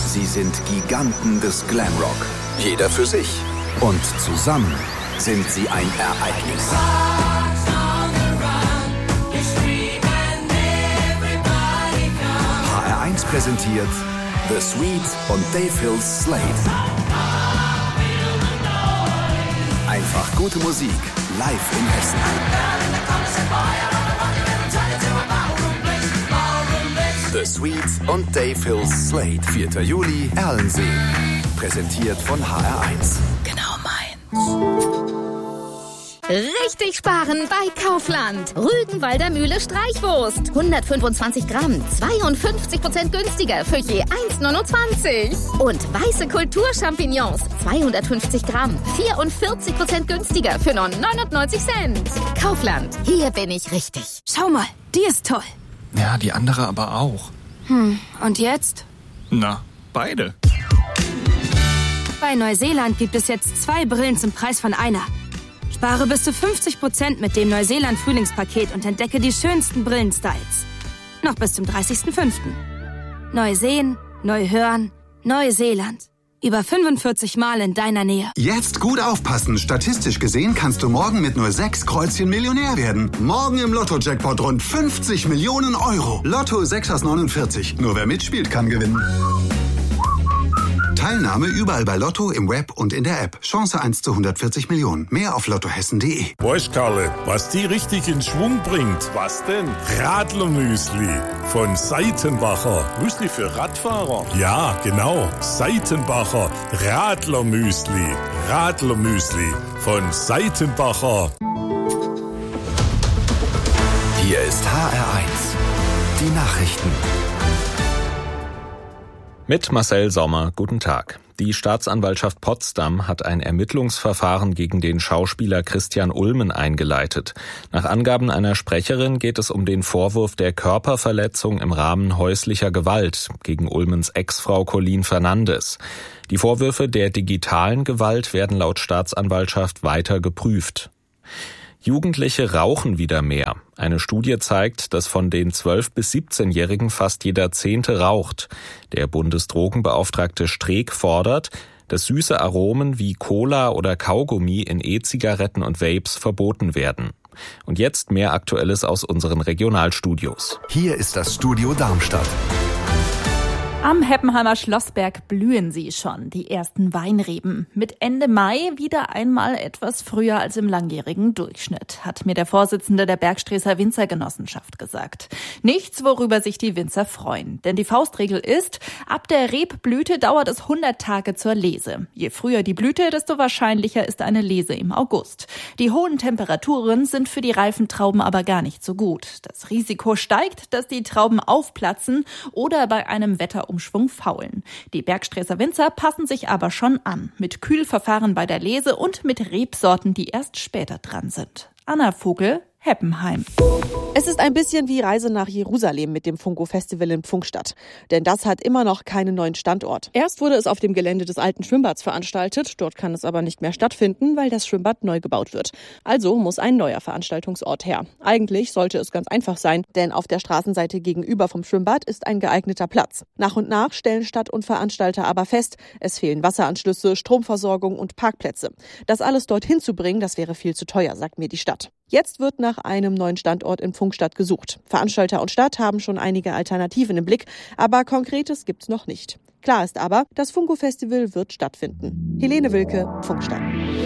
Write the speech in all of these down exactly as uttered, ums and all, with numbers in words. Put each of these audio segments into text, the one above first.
Sie sind Giganten des Glamrock. Jeder für sich. Und zusammen sind sie ein Ereignis. H R eins präsentiert The Sweet und Dave Hills Slate. Einfach gute Musik, live in Hessen. The Sweet und Dave Hills Slate. vierter Juli, Erlensee. Präsentiert von H R eins. Genau meins. Richtig sparen bei Kaufland. Rügenwalder Mühle Streichwurst. hundertfünfundzwanzig Gramm, zweiundfünfzig Prozent günstiger für je eins neunundzwanzig. Und weiße Kulturchampignons, zweihundertfünfzig Gramm, vierundvierzig Prozent günstiger für nur neunundneunzig Cent. Kaufland, hier bin ich richtig. Schau mal, die ist toll. Ja, die andere aber auch. Hm, und jetzt? Na, beide. Bei Neuseeland gibt es jetzt zwei Brillen zum Preis von einer. Spare bis zu fünfzig Prozent mit dem Neuseeland-Frühlingspaket und entdecke die schönsten Brillenstyles. Noch bis zum dreißigsten fünften Neu sehen, neu hören, Neuseeland. Über fünfundvierzig Mal in deiner Nähe. Jetzt gut aufpassen. Statistisch gesehen kannst du morgen mit nur sechs Kreuzchen Millionär werden. Morgen im Lotto-Jackpot rund fünfzig Millionen Euro. Lotto sechs aus neunundvierzig. Nur wer mitspielt, kann gewinnen. Teilnahme überall bei Lotto, im Web und in der App. Chance eins zu hundertvierzig Millionen. Mehr auf lottohessen punkt de. Weißt, Karle, was die richtig in Schwung bringt? Was denn? Radlermüsli von Seitenbacher. Müsli für Radfahrer? Ja, genau. Seitenbacher Radlermüsli. Radlermüsli von Seitenbacher. Hier ist H R eins. Die Nachrichten. Mit Marcel Sommer, guten Tag. Die Staatsanwaltschaft Potsdam hat ein Ermittlungsverfahren gegen den Schauspieler Christian Ulmen eingeleitet. Nach Angaben einer Sprecherin geht es um den Vorwurf der Körperverletzung im Rahmen häuslicher Gewalt gegen Ulmens Ex-Frau Colleen Fernandes. Die Vorwürfe der digitalen Gewalt werden laut Staatsanwaltschaft weiter geprüft. Jugendliche rauchen wieder mehr. Eine Studie zeigt, dass von den zwölf- bis siebzehnjährigen fast jeder Zehnte raucht. Der Bundesdrogenbeauftragte Streeck fordert, dass süße Aromen wie Cola oder Kaugummi in E-Zigaretten und Vapes verboten werden. Und jetzt mehr Aktuelles aus unseren Regionalstudios. Hier ist das Studio Darmstadt. Am Heppenheimer Schlossberg blühen sie schon, die ersten Weinreben. Mit Ende Mai wieder einmal etwas früher als im langjährigen Durchschnitt, hat mir der Vorsitzende der Bergstreßer Winzergenossenschaft gesagt. Nichts, worüber sich die Winzer freuen. Denn die Faustregel ist, ab der Rebblüte dauert es hundert Tage zur Lese. Je früher die Blüte, desto wahrscheinlicher ist eine Lese im August. Die hohen Temperaturen sind für die reifen Trauben aber gar nicht so gut. Das Risiko steigt, dass die Trauben aufplatzen oder bei einem Wetter Umschwung faulen. Die Bergstreßer Winzer passen sich aber schon an, mit Kühlverfahren bei der Lese und mit Rebsorten, die erst später dran sind. Anna Vogel, Heppenheim. Es ist ein bisschen wie Reise nach Jerusalem mit dem Funko-Festival in Pfungstadt. Denn das hat immer noch keinen neuen Standort. Erst wurde es auf dem Gelände des alten Schwimmbads veranstaltet. Dort kann es aber nicht mehr stattfinden, weil das Schwimmbad neu gebaut wird. Also muss ein neuer Veranstaltungsort her. Eigentlich sollte es ganz einfach sein, denn auf der Straßenseite gegenüber vom Schwimmbad ist ein geeigneter Platz. Nach und nach stellen Stadt und Veranstalter aber fest, es fehlen Wasseranschlüsse, Stromversorgung und Parkplätze. Das alles dorthin zu bringen, das wäre viel zu teuer, sagt mir die Stadt. Jetzt wird nach einem neuen Standort in Pfungstadt gesucht. Veranstalter und Stadt haben schon einige Alternativen im Blick, aber Konkretes gibt's noch nicht. Klar ist aber, das Funko-Festival wird stattfinden. Helene Wilke, Pfungstadt.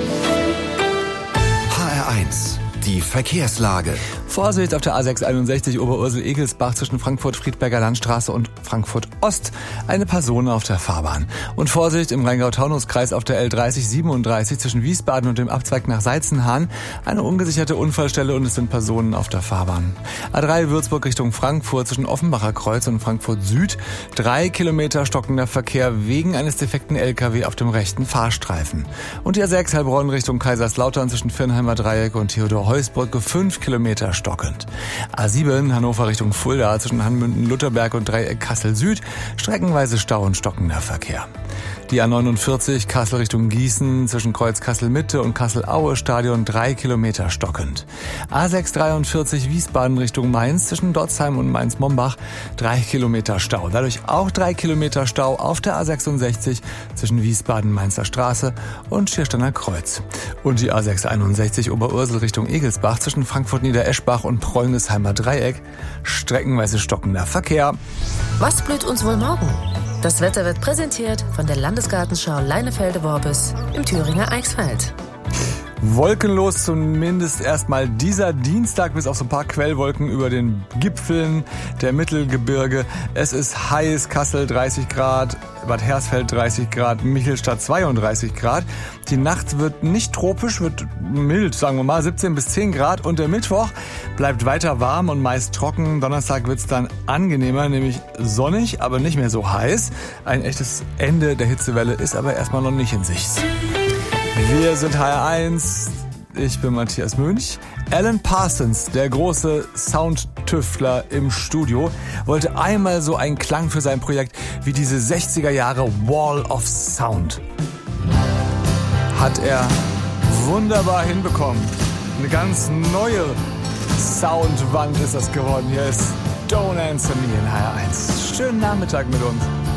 H R eins. Die Verkehrslage. Vorsicht auf der A sechshunderteinundsechzig Oberursel-Egelsbach zwischen Frankfurt-Friedberger Landstraße und Frankfurt-Ost. Eine Person auf der Fahrbahn. Und Vorsicht im Rheingau-Taunus-Kreis auf der L dreißig siebenunddreißig zwischen Wiesbaden und dem Abzweig nach Salzenhahn. Eine ungesicherte Unfallstelle und es sind Personen auf der Fahrbahn. A drei Würzburg Richtung Frankfurt zwischen Offenbacher Kreuz und Frankfurt Süd. Drei Kilometer stockender Verkehr wegen eines defekten L K W auf dem rechten Fahrstreifen. Und die A sechs Heilbronn Richtung Kaiserslautern zwischen Firnheimer Dreieck und Theodor-Heuss-Brücke fünf Kilometer stockend. A sieben Hannover Richtung Fulda zwischen Hanmünden-Lutherberg und Dreieck Kassel Süd, streckenweise Stau und stockender Verkehr. Die A neunundvierzig Kassel Richtung Gießen zwischen Kreuz Kassel-Mitte und Kassel-Aue Stadion drei Kilometer stockend. A sechs dreiundvierzig Wiesbaden Richtung Mainz zwischen Dotzheim und Mainz-Mombach drei Kilometer Stau. Dadurch auch drei Kilometer Stau auf der A sechsundsechzig zwischen Wiesbaden-Mainzer Straße und Schiersteiner Kreuz. Und die A sechs einundsechzig Oberursel Richtung Egelsbach zwischen Frankfurt-Niedereschbach und Prolnesheimer Dreieck streckenweise stockender Verkehr. Was blüht uns wohl morgen? Das Wetter wird präsentiert von der Landesgartenschau Leinefelde-Worbis im Thüringer Eichsfeld. Wolkenlos zumindest erstmal dieser Dienstag, bis auf so ein paar Quellwolken über den Gipfeln der Mittelgebirge. Es ist heiß, Kassel dreißig Grad, Bad Hersfeld dreißig Grad, Michelstadt zweiunddreißig Grad. Die Nacht wird nicht tropisch, wird mild, sagen wir mal, siebzehn bis zehn Grad. Und der Mittwoch bleibt weiter warm und meist trocken. Donnerstag wird's dann angenehmer, nämlich sonnig, aber nicht mehr so heiß. Ein echtes Ende der Hitzewelle ist aber erstmal noch nicht in Sicht. Wir sind H R eins, ich bin Matthias Münch. Alan Parsons, der große Soundtüftler im Studio, wollte einmal so einen Klang für sein Projekt wie diese sechziger Jahre Wall of Sound. Hat er wunderbar hinbekommen. Eine ganz neue Soundwand ist das geworden. Hier ist Don't Answer Me in H R eins. Schönen Nachmittag mit uns.